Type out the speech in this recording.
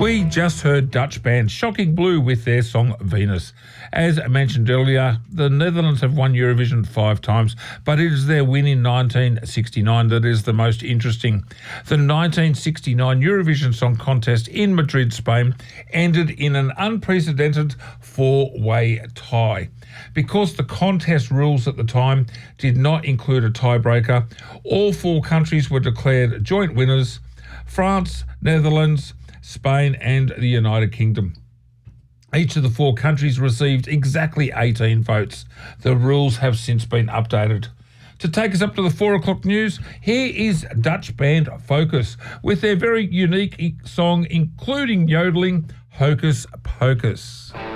We just heard Dutch band Shocking Blue with their song Venus. As mentioned earlier, the Netherlands have won Eurovision 5 times, but it is their win in 1969 that is the most interesting. The 1969 Eurovision Song Contest in Madrid, Spain, ended in an unprecedented 4-way tie. Because the contest rules at the time did not include a tiebreaker, all 4 countries were declared joint winners: France, Netherlands, Spain and the United Kingdom. Each of the 4 countries received exactly 18 votes. The rules have since been updated. To take us up to the 4 o'clock news, here is Dutch band Focus with their very unique song, including yodeling, Hocus Pocus.